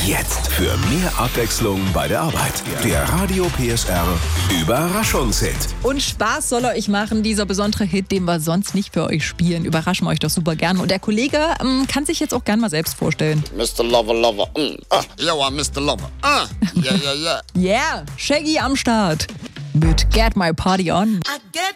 Jetzt für mehr Abwechslung bei der Arbeit. Der Radio PSR Überraschungshit. Und Spaß soll er euch machen, dieser besondere Hit, den wir sonst nicht für euch spielen. Überraschen wir euch doch super gern. Und der Kollege kann sich jetzt auch gern mal selbst vorstellen. Mr. Lover, Lover, yo, I'm Mr. Lover, yeah. Yeah, Shaggy am Start mit Get My Party On. I get